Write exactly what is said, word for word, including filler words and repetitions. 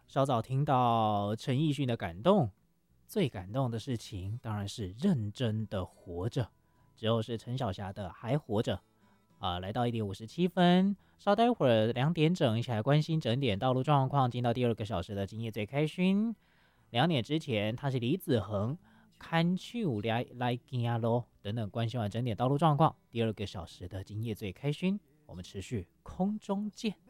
稍早听到陈奕迅的感动，最感动的事情当然是认真的活着。之后是陈小霞的还活着。啊、呃，来到一点五十七分，稍待会儿两点整，一起来关心整点道路状况。进到第二个小时的今夜最开勋。两点之前，他是李子恒，看手来来行咯等等，关心完整点道路状况。第二个小时的今夜最开勋，我们持续空中见。